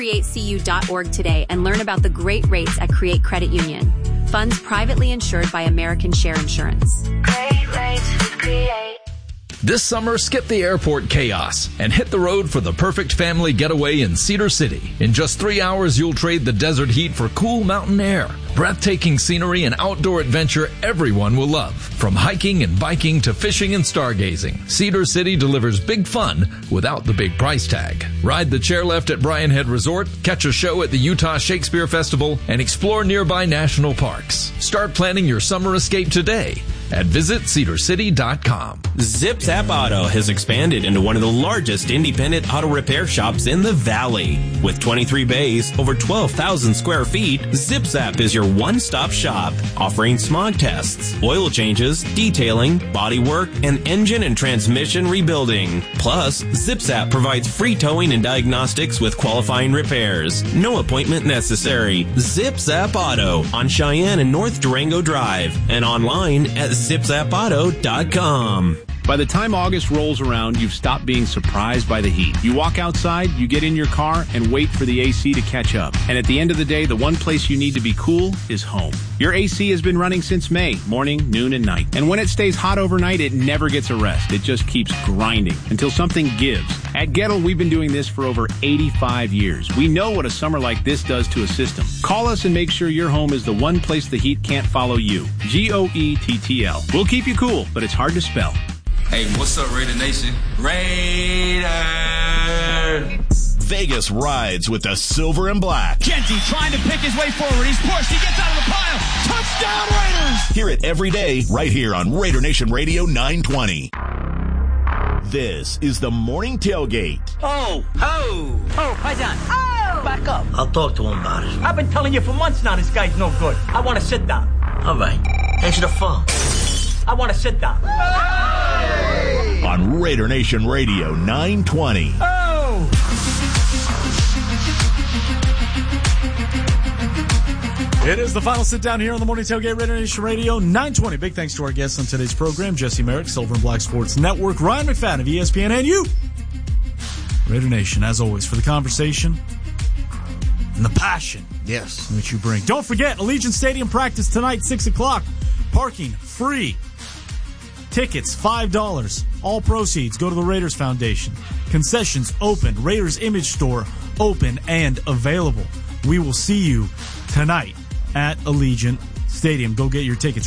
CreateCU.org today and learn about the great rates at Create Credit Union. Funds privately insured by American Share Insurance. Great rates with Create. This summer, skip the airport chaos and hit the road for the perfect family getaway in Cedar City. In just 3 hours, you'll trade the desert heat for cool mountain air, breathtaking scenery, and outdoor adventure everyone will love. From hiking and biking to fishing and stargazing, Cedar City delivers big fun without the big price tag. Ride the chairlift at Bryan Head Resort, catch a show at the Utah Shakespeare Festival, and explore nearby national parks. Start planning your summer escape today at visitcedarcity.com. Zip Zap Auto has expanded into one of the largest independent auto repair shops in the Valley. With 23 bays, over 12,000 square feet, Zip Zap is your one-stop shop, offering smog tests, oil changes, detailing, body work, and engine and transmission rebuilding. Plus, Zip Zap provides free towing and diagnostics with qualifying repairs. No appointment necessary. Zip Zap Auto on Cheyenne and North Durango Drive and online at zipzapauto.com. By the time August rolls around, you've stopped being surprised by the heat. You walk outside, you get in your car, and wait for the AC to catch up. And at the end of the day, the one place you need to be cool is home. Your AC has been running since May, morning, noon, and night. And when it stays hot overnight, it never gets a rest. It just keeps grinding until something gives. At Gettle, we've been doing this for over 85 years. We know what a summer like this does to a system. Call us and make sure your home is the one place the heat can't follow you. GOETTL. We'll keep you cool, but it's hard to spell. Hey, what's up, Raider Nation? Raiders! Vegas rides with the silver and black. Genty trying to pick his way forward. He's pushed. He gets out of the pile. Touchdown, Raiders! Hear it every day right here on Raider Nation Radio 920. This is the Morning Tailgate. Oh, Paisan. Oh! Back up. I'll talk to him about it. I've been telling you for months now this guy's no good. I want to sit down. All right. Answer the phone. I want to sit down. On Raider Nation Radio 920. Oh! It is the final sit down here on the Morning Tailgate, Raider Nation Radio 920. Big thanks to our guests on today's program, Jesse Merrick, Silver and Black Sports Network, Ryan McFadden of ESPN, and you, Raider Nation, as always, for the conversation and the passion which you bring. Don't forget, Allegiant Stadium practice tonight, 6 o'clock. Parking free. Tickets, $5. All proceeds go to the Raiders Foundation. Concessions open. Raiders Image Store open and available. We will see you tonight at Allegiant Stadium. Go get your tickets.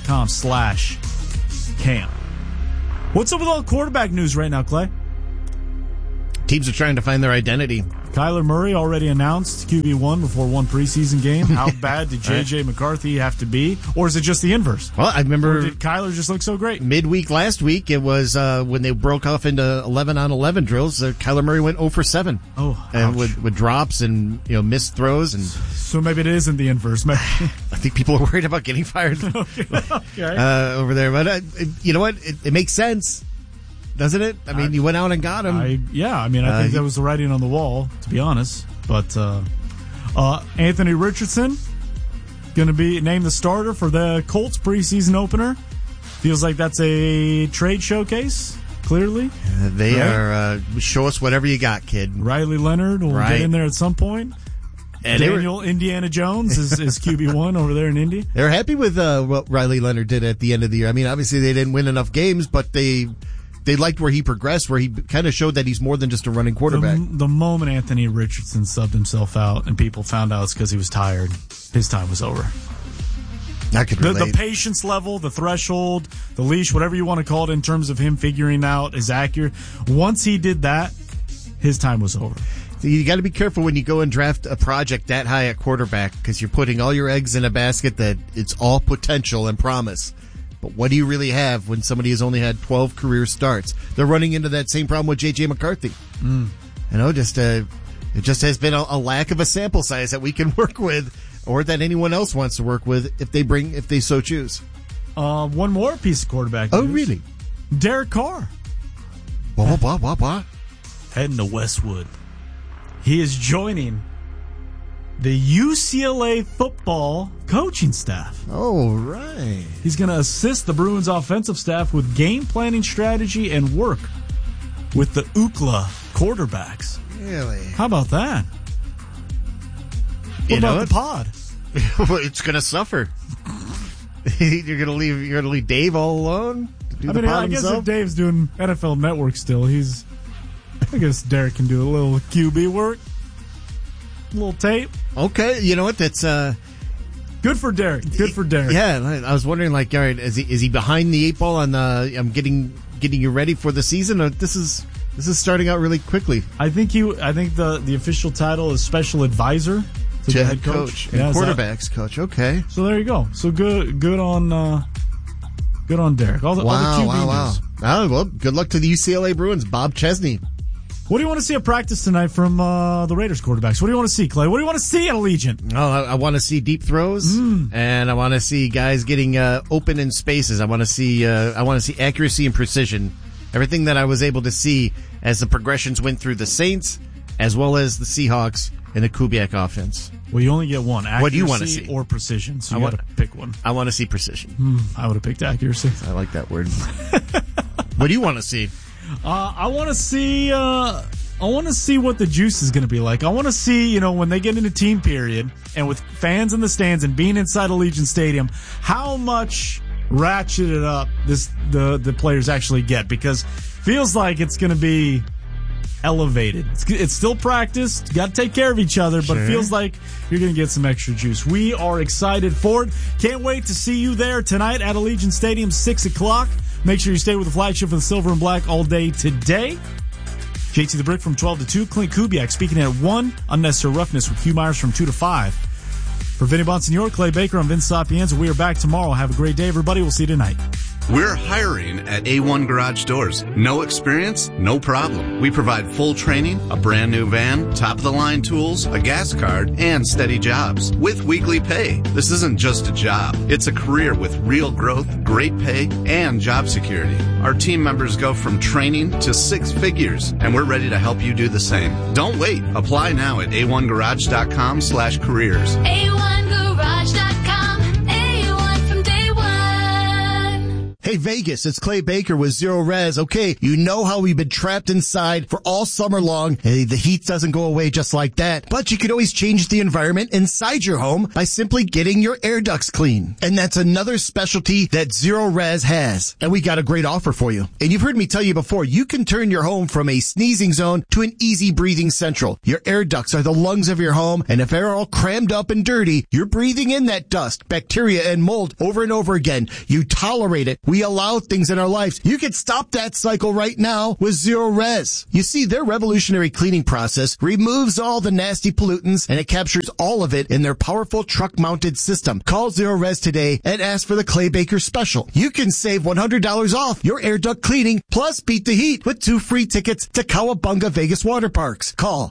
Raiders.com/camp. What's up with all quarterback news right now, Clay? Teams are trying to find their identity. Kyler Murray already announced QB1 before one preseason game. How bad did J.J. McCarthy have to be? Or is it just the inverse? Well, I remember... Or did Kyler just look so great? Midweek last week, it was when they broke off into 11-on-11 drills, Kyler Murray went 0 for 7. Oh, and with drops and missed throws. And so maybe it isn't the inverse. I think people are worried about getting fired over there. But you know what? It makes sense. Doesn't it? I mean, you went out and got him. I think that was the writing on the wall, to be honest. But Anthony Richardson going to be named the starter for the Colts preseason opener. Feels like that's a trade showcase, clearly. They are, show us whatever you got, kid. Riley Leonard will get in there at some point. And Daniel Indiana Jones is QB1 over there in Indy. They're happy with what Riley Leonard did at the end of the year. I mean, obviously they didn't win enough games, but they liked where he progressed, where he kind of showed that he's more than just a running quarterback. The moment Anthony Richardson subbed himself out and people found out it's because he was tired, his time was over. I could relate. The patience level, the threshold, the leash, whatever you want to call it in terms of him figuring out is accurate. Once he did that, his time was over. You got to be careful when you go and draft a project that high at quarterback because you're putting all your eggs in a basket that it's all potential and promise. But what do you really have when somebody has only had 12 career starts? They're running into that same problem with J.J. McCarthy. You know, it just has been a lack of a sample size that we can work with or that anyone else wants to work with if they so choose. One more piece of quarterback news. Oh, really? Derek Carr. What? Heading to Westwood. He is joining the UCLA football coaching staff. Oh, right. He's going to assist the Bruins offensive staff with game planning strategy and work with the UCLA quarterbacks. Really? How about that? What about the pod? It's going to suffer. You're going to leave Dave all alone? I guess if Dave's doing NFL Network still, I guess Derek can do a little QB work. A little tape. Okay, you know what? That's good for Derek. Good for Derek. Yeah, I was wondering, like, all right, is he behind the 8 ball on the? I'm getting you ready for the season. Or this is starting out really quickly. I think the official title is special advisor to the head coach and quarterbacks coach. Okay, so there you go. So good on Derek. All the QB news. Oh, well, good luck to the UCLA Bruins. Bob Chesney. What do you want to see at practice tonight from the Raiders quarterbacks? What do you want to see, Clay? What do you want to see at Allegiant? Oh, I want to see deep throws, and I want to see guys getting open in spaces. I want to see accuracy and precision. Everything that I was able to see as the progressions went through the Saints, as well as the Seahawks and the Kubiak offense. Well, you only get one. Accuracy what do you want to see? Or precision, so you got to pick one. I want to see precision. I would have picked accuracy. I like that word. What do you want to see? I want to see what the juice is going to be like. I want to see, when they get into team period and with fans in the stands and being inside Allegiant Stadium, how much ratcheted up the players actually get, because feels like it's going to be elevated. It's still practice. You got to take care of each other, but it feels like you're going to get some extra juice. We are excited for it. Can't wait to see you there tonight at Allegiant Stadium, 6 o'clock. Make sure you stay with the flagship for the Silver and Black all day today. JT the Brick from 12 to 2. Clint Kubiak speaking at 1. Unnecessary Roughness with Hugh Myers from 2 to 5. For Vinny Bonsignore, Clay Baker, I'm Vince Sapienza. We are back tomorrow. Have a great day, everybody. We'll see you tonight. We're hiring at A1 Garage Doors. No experience? No problem. We provide full training, a brand new van, top-of-the-line tools, a gas card, and steady jobs with weekly pay. This isn't just a job. It's a career with real growth, great pay, and job security. Our team members go from training to 6 figures, and we're ready to help you do the same. Don't wait. Apply now at a1garage.com/careers. A1garage.com. A1 from day one. Hey, Vegas, it's Clay Baker with Zero Res. Okay, you know how we've been trapped inside for all summer long. Hey, the heat doesn't go away just like that. But you can always change the environment inside your home by simply getting your air ducts clean. And that's another specialty that Zero Res has. And we got a great offer for you. And you've heard me tell you before, you can turn your home from a sneezing zone to an easy breathing central. Your air ducts are the lungs of your home, and if they're all crammed up and dirty, you're breathing in that dust, bacteria, and mold over and over again. You tolerate it. We allow things in our lives. You can stop that cycle right now with Zero Res. You see, their revolutionary cleaning process removes all the nasty pollutants, and it captures all of it in their powerful truck-mounted system. Call Zero Res today and ask for the Clay Baker special. You can save $100 off your air duct cleaning, plus beat the heat with 2 free tickets to Cowabunga Vegas Water Parks. Call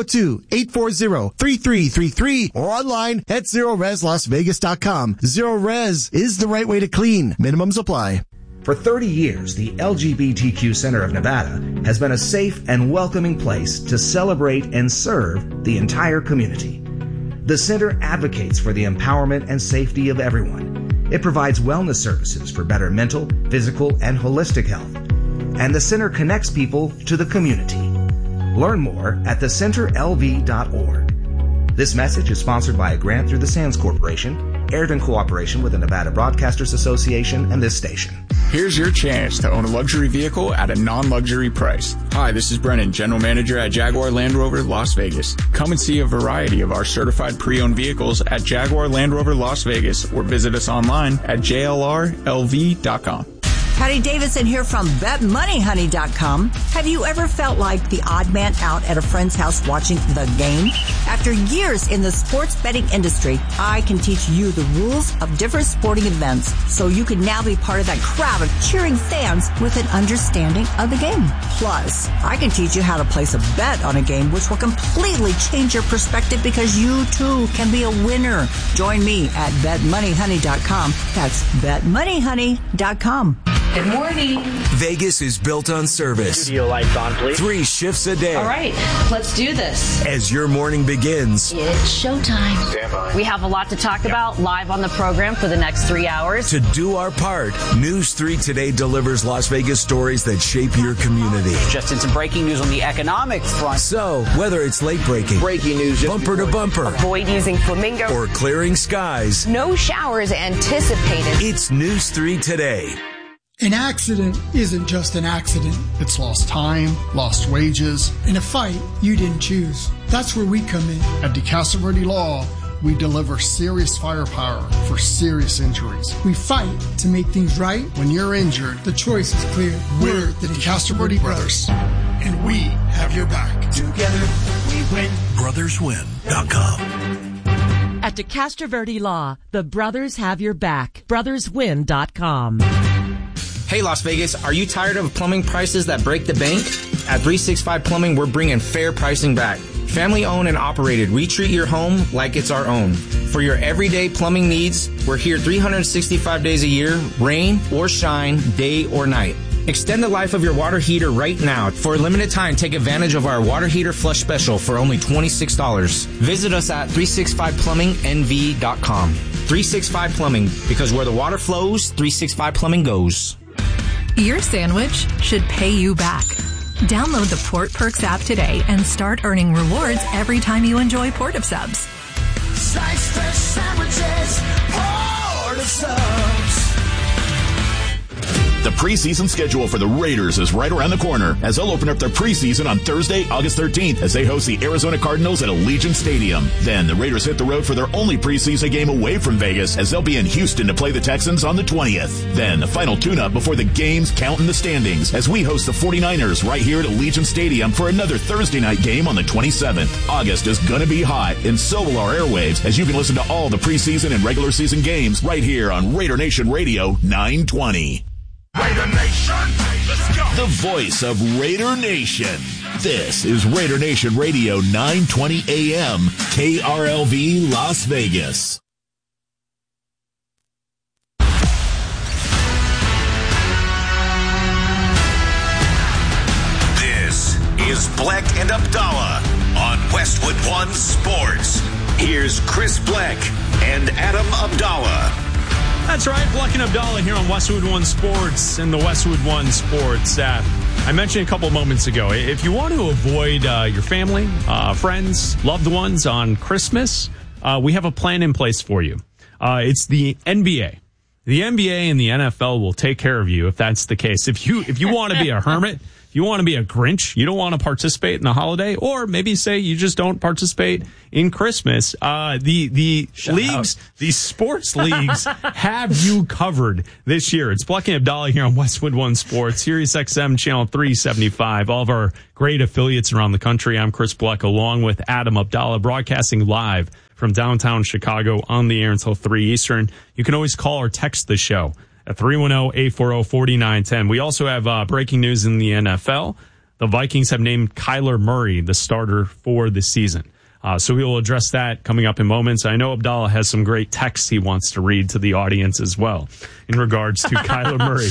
702-840-3333 or online at ZeroResLasVegas.com. Zero Res is the right way to clean. Minimums apply. For 30 years, the LGBTQ Center of Nevada has been a safe and welcoming place to celebrate and serve the entire community. The center advocates for the empowerment and safety of everyone. It provides wellness services for better mental, physical, and holistic health. And the center connects people to the community. Learn more at thecenterlv.org. This message is sponsored by a grant through the Sands Corporation, aired in cooperation with the Nevada Broadcasters Association and this station. Here's your chance to own a luxury vehicle at a non-luxury price. Hi, this is Brennan, General Manager at Jaguar Land Rover Las Vegas. Come and see a variety of our certified pre-owned vehicles at Jaguar Land Rover Las Vegas or visit us online at jlrlv.com. Patty Davidson here from BetMoneyHoney.com. Have you ever felt like the odd man out at a friend's house watching the game? After years in the sports betting industry, I can teach you the rules of different sporting events so you can now be part of that crowd of cheering fans with an understanding of the game. Plus, I can teach you how to place a bet on a game which will completely change your perspective because you too can be a winner. Join me at BetMoneyHoney.com. That's BetMoneyHoney.com. Good morning. Vegas is built on service. Studio lights on, please. 3 shifts a day. All right, let's do this. As your morning begins, It's showtime. Stand by. We have a lot to talk about live on the program for the next 3 hours. to do our part, News 3 Today delivers Las Vegas stories that shape your community. Just in some breaking news on the economic front. So, whether it's late breaking, Breaking news, bumper to bumper, Avoid using flamingo. or clearing skies, No showers anticipated. it's News 3 Today. An accident isn't just an accident. It's lost time, lost wages, and a fight you didn't choose. That's where we come in. At DeCastro Verde Law, we deliver serious firepower for serious injuries. We fight to make things right. When you're injured, the choice is clear. We're the DeCastro Verde Brothers, and we have your back. Together, we win. BrothersWin.com. At DeCastro Verde Law, the brothers have your back. BrothersWin.com. Hey Las Vegas, are you tired of plumbing prices that break the bank? At 365 Plumbing, we're bringing fair pricing back. Family owned and operated, we treat your home like it's our own. For your everyday plumbing needs, we're here 365 days a year, rain or shine, day or night. Extend the life of your water heater right now. For a limited time, take advantage of our water heater flush special for only $26. Visit us at 365plumbingnv.com. 365 Plumbing, because where the water flows, 365 Plumbing goes. Your sandwich should pay you back. Download the Port Perks app today and start earning rewards every time you enjoy Port of Subs. Slice fresh sandwiches, Port of Subs. The preseason schedule for the Raiders is right around the corner as they'll open up their preseason on Thursday, August 13th as they host the Arizona Cardinals at Allegiant Stadium. Then the Raiders hit the road for their only preseason game away from Vegas as they'll be in Houston to play the Texans on the 20th. Then the final tune-up before the games count in the standings as we host the 49ers right here at Allegiant Stadium for another Thursday night game on the 27th. August is going to be hot, and so will our airwaves as you can listen to all the preseason and regular season games right here on Raider Nation Radio 920. Raider Nation, let's go. The voice of Raider Nation. This is Raider Nation Radio 920 AM, KRLV Las Vegas. This is Bleck and Abdallah on Westwood One Sports. Here's Chris Bleck and Adam Abdallah. That's right, Bleck and Abdallah here on Westwood One Sports and the Westwood One Sports app. I mentioned a couple moments ago, if you want to avoid your family, friends, loved ones on Christmas, we have a plan in place for you. It's the NBA. The NBA and the NFL will take care of you if that's the case. If you want to be a hermit, you want to be a Grinch, you don't want to participate in the holiday, or maybe say you just don't participate in Christmas, the leagues, these sports leagues have you covered this year. It's Bleck and Abdallah here on Westwood One Sports, Sirius XM channel 375, all of our great affiliates around the country. I'm Chris Bleck along with Adam Abdallah, broadcasting live from downtown Chicago on the air until 3 Eastern. You can always call or text the show at 310-840-4910. We also have breaking news in the NFL. The Vikings have named Kyler Murray the starter for the season. So we will address that coming up in moments. I know Abdallah has some great texts he wants to read to the audience as well in regards to Kyler Murray.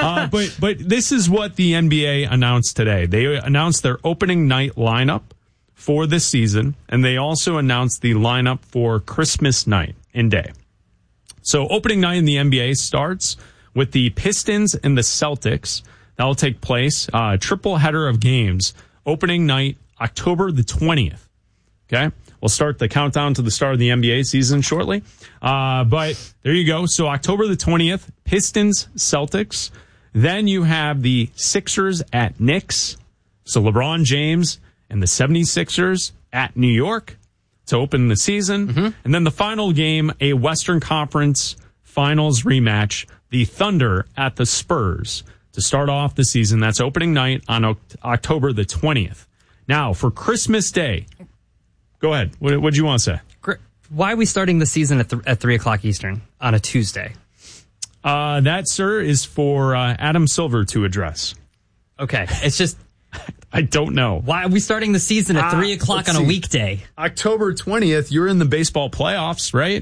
But this is what the NBA announced today. They announced their opening night lineup for this season, and they also announced the lineup for Christmas night and day. So opening night in the NBA starts with the Pistons and the Celtics. That will take place, triple header of games, opening night, October the 20th. Okay? We'll start the countdown to the start of the NBA season shortly. But there you go. So October the 20th, Pistons, Celtics. Then you have the Sixers at Knicks. So LeBron James and the 76ers at New York to open the season. Mm-hmm. And then the final game, a Western Conference Finals rematch, the Thunder at the Spurs to start off the season. That's opening night on October the 20th. Now, for Christmas Day, go ahead. What do you want to say? Why are we starting the season at 3 o'clock Eastern on a Tuesday? That, sir, is for Adam Silver to address. Okay. It's just... I don't know. Why are we starting the season at 3 o'clock on a weekday? October 20th, you're in the baseball playoffs, right?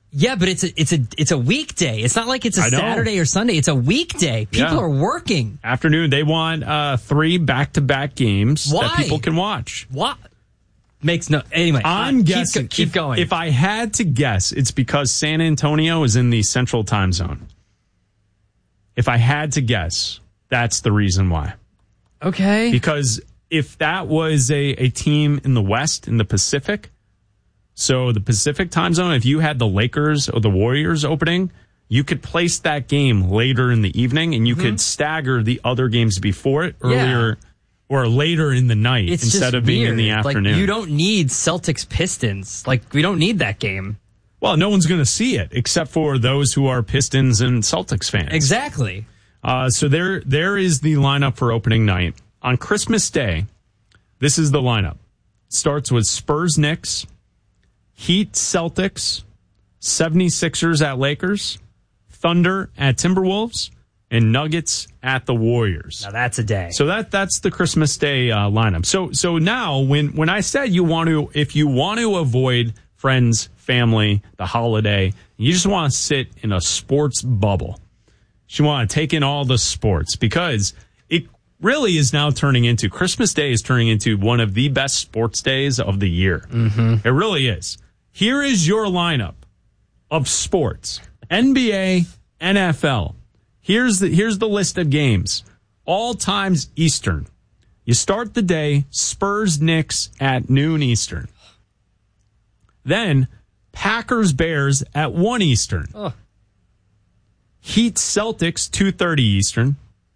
Yeah, but it's a weekday. It's not like it's a Saturday or Sunday. It's a weekday. People are working. Afternoon. They want 3 back-to-back games that people can watch. What? Makes no... Anyway, I'm guessing. Keep going. If I had to guess, it's because San Antonio is in the Central Time Zone. If I had to guess, that's the reason why. Okay. Because if that was a team in the West, in the Pacific... So the Pacific time zone, if you had the Lakers or the Warriors opening, you could place that game later in the evening and you could stagger the other games before it earlier or later in the night instead of being in the afternoon. Like, you don't need Celtics Pistons. Like, we don't need that game. Well, no one's going to see it except for those who are Pistons and Celtics fans. Exactly. So there is the lineup for opening night. On Christmas Day, this is the lineup. Starts with Spurs-Knicks, Heat, Celtics, 76ers at Lakers, Thunder at Timberwolves, and Nuggets at the Warriors. Now that's a day. So that's the Christmas Day lineup. So now when I said if you want to avoid friends, family, the holiday, you just want to sit in a sports bubble. You want to take in all the sports because it really is now Christmas Day is turning into one of the best sports days of the year. Mm-hmm. It really is. Here is your lineup of sports. NBA, NFL. Here's the list of games. All times Eastern. You start the day, Spurs-Knicks at noon Eastern. Then, Packers-Bears at 1 Eastern. Oh. Heat-Celtics, 2:30 Eastern.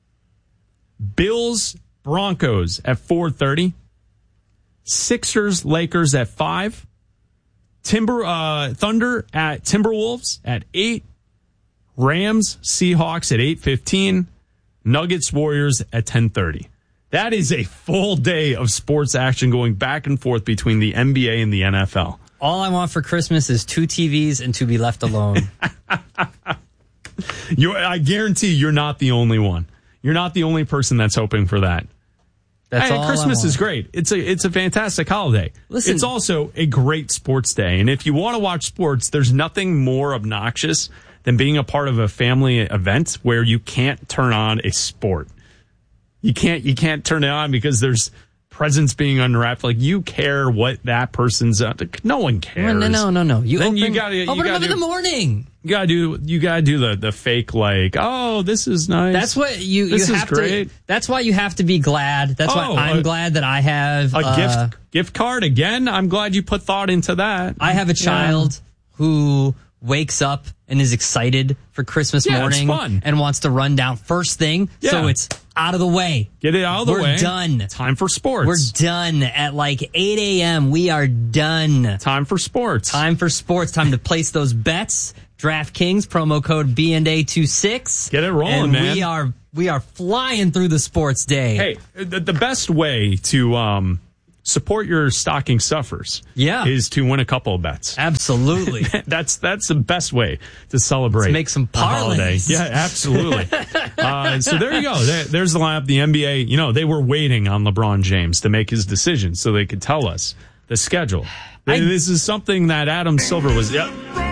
Bills-Broncos at 4:30. Sixers-Lakers at 5. Thunder at Timberwolves at 8. Rams, Seahawks at 8:15. Nuggets, Warriors at 10:30. That is a full day of sports action going back and forth between the NBA and the NFL. All I want for Christmas is 2 TVs and to be left alone. I guarantee you're not the only one. You're not the only person that's hoping for that. That's all Christmas is great. It's a fantastic holiday. Listen, it's also a great sports day. And if you want to watch sports, there's nothing more obnoxious than being a part of a family event where you can't turn on a sport. You can't turn it on because there's presents being unwrapped. Like, you care what that person's no one cares. No. You open them up in the morning. You gotta do the fake, like, oh, this is nice. That's what this is great. That's why you have to be glad. That's why I'm glad that I have a gift card again. I'm glad you put thought into that. I have a child who wakes up and is excited for Christmas morning and wants to run down first thing. Yeah. So it's out of the way. Get it out of the way. We're done. Time for sports. We're done at like 8 a.m. We are done. Time for sports. Time to place those bets. DraftKings, promo code BNA26. Get it rolling, man. We are flying through the sports day. Hey, the best way to support your stocking stuffers is to win a couple of bets. Absolutely. That's the best way to celebrate. Let's make some parlays. Yeah, absolutely. So there you go. There's the lineup. The NBA, they were waiting on LeBron James to make his decision so they could tell us the schedule. This is something that Adam Silver was...